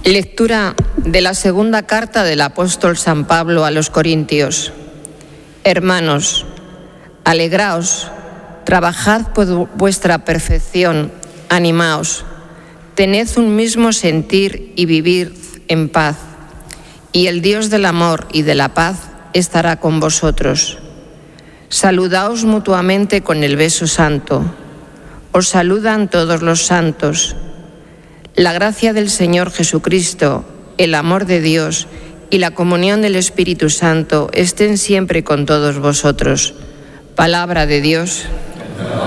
Lectura de la segunda carta del apóstol San Pablo a los Corintios. Hermanos, alegraos, trabajad por vuestra perfección, animaos, tened un mismo sentir y vivid en paz, y el Dios del amor y de la paz estará con vosotros. Saludaos mutuamente con el beso santo. Os saludan todos los santos. La gracia del Señor Jesucristo, el amor de Dios y la comunión del Espíritu Santo estén siempre con todos vosotros. Palabra de Dios.